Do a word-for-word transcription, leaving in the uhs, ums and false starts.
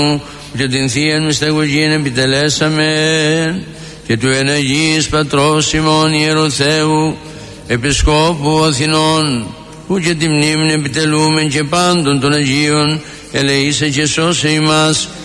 και την Θείαν Μυσταγωγήν επιτελέσαμεν, και του εν Αγίης Πατρός ημών Ιερού Θεού Επισκόπου Αθηνών, που και τη μνήμη επιτελούμεν και πάντων των Αγίων, ελεήσε και σώσε ημάς